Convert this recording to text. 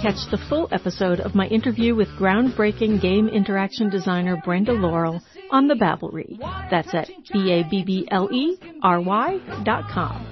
catch the full episode of my interview with groundbreaking game interaction designer Brenda Laurel on the Babblery. That's at BABBLERY.com.